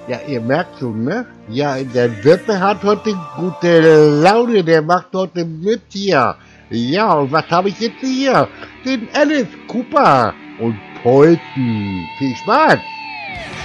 Ja, ihr merkt schon, ne? Ja, der Wippe hat heute gute Laune, der macht heute mit hier. Ja, und was habe ich jetzt hier? Den Alice Cooper und Polten. Viel Spaß!